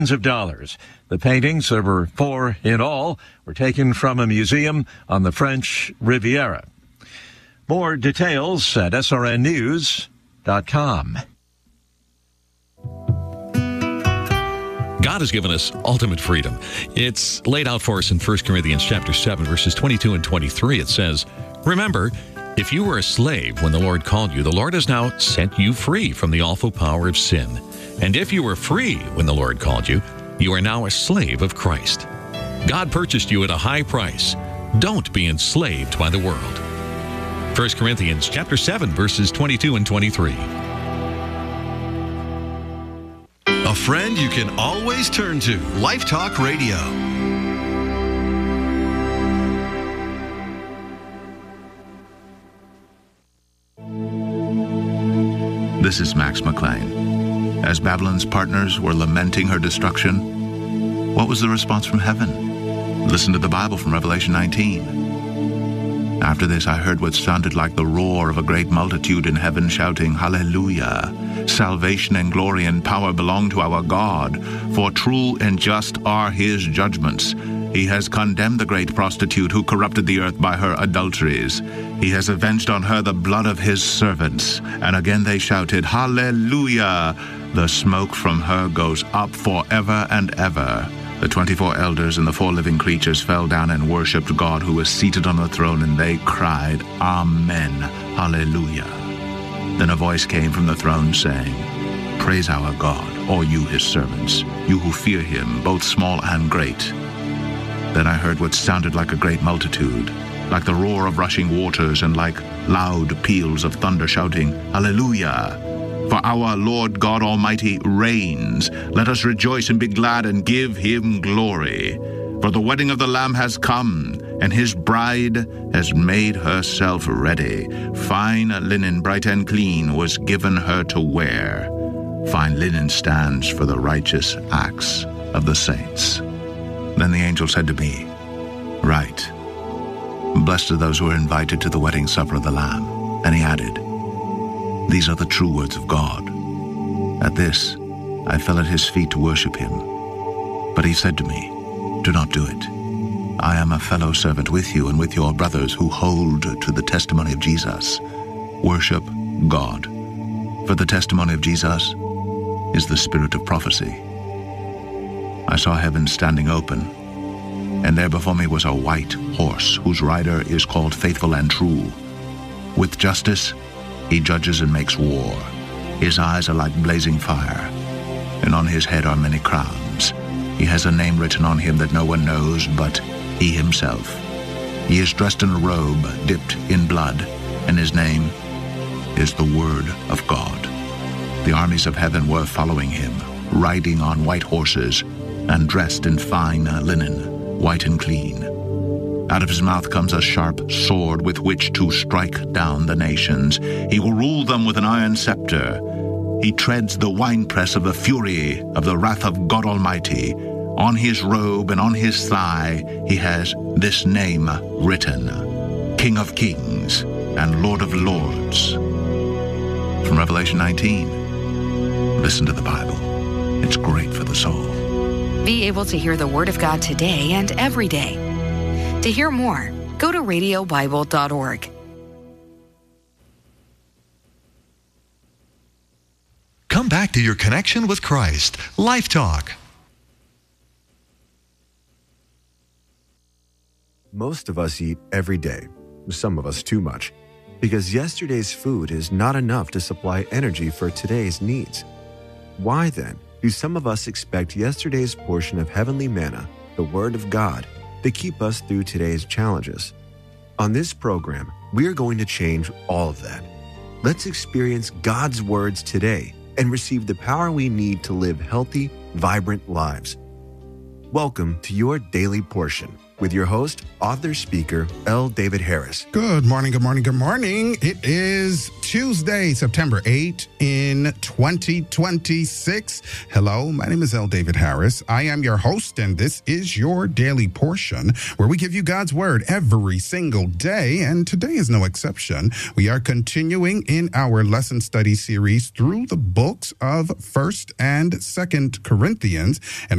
of dollars. The paintings, there were 4 in all, were taken from a museum on the French Riviera. More details at srnnews.com. God has given us ultimate freedom. It's laid out for us in 1 Corinthians chapter 7, verses 22 and 23. It says, "Remember, if you were a slave when the Lord called you, the Lord has now set you free from the awful power of sin. And if you were free when the Lord called you, you are now a slave of Christ. God purchased you at a high price. Don't be enslaved by the world." 1 Corinthians chapter 7, verses 22 and 23. A friend you can always turn to. Life Talk Radio. This is Max McLean. As Babylon's partners were lamenting her destruction, what was the response from heaven? Listen to the Bible from Revelation 19. After this, I heard what sounded like the roar of a great multitude in heaven shouting, "Hallelujah! Salvation and glory and power belong to our God, for true and just are his judgments. He has condemned the great prostitute who corrupted the earth by her adulteries. He has avenged on her the blood of his servants." And again they shouted, "Hallelujah! The smoke from her goes up forever and ever." The 24 elders and the 4 living creatures fell down and worshipped God who was seated on the throne, and they cried, "Amen, Hallelujah." Then a voice came from the throne saying, "Praise our God, all you his servants, you who fear him, both small and great." Then I heard what sounded like a great multitude, like the roar of rushing waters and like loud peals of thunder shouting, "Hallelujah! For our Lord God Almighty reigns. Let us rejoice and be glad and give him glory. For the wedding of the Lamb has come, and his bride has made herself ready. Fine linen, bright and clean, was given her to wear." Fine linen stands for the righteous acts of the saints. Then the angel said to me, "Write, blessed are those who are invited to the wedding supper of the Lamb." And he added, "These are the true words of God." At this, I fell at his feet to worship him. But he said to me, "Do not do it. I am a fellow servant with you and with your brothers who hold to the testimony of Jesus. Worship God. For the testimony of Jesus is the spirit of prophecy." I saw heaven standing open, and there before me was a white horse, whose rider is called Faithful and True. With justice he judges and makes war. His eyes are like blazing fire, and on his head are many crowns. He has a name written on him that no one knows but he himself. He is dressed in a robe dipped in blood, and his name is the Word of God. The armies of heaven were following him, riding on white horses, and dressed in fine linen, white and clean. Out of his mouth comes a sharp sword with which to strike down the nations. He will rule them with an iron scepter. He treads the winepress of the fury of the wrath of God Almighty. On his robe and on his thigh he has this name written, King of Kings and Lord of Lords. From Revelation 19. Listen to the Bible. It's great for the soul. Be able to hear the Word of God today and every day. To hear more, go to radiobible.org. Come back to your connection with Christ. Life Talk. Most of us eat every day, some of us too much, because yesterday's food is not enough to supply energy for today's needs. Why then do some of us expect yesterday's portion of heavenly manna, the Word of God, to keep us through today's challenges? On this program, we are going to change all of that. Let's experience God's words today and receive the power we need to live healthy, vibrant lives. Welcome to your daily portion. with your host, author, speaker, L. David Harris. Good morning, good morning, good morning. It is Tuesday, September 8 in 2026. Hello, my name is L. David Harris. I am your host, and this is your daily portion where we give you God's word every single day, and today is no exception. We are continuing in our lesson study series through the books of 1st and 2nd Corinthians, and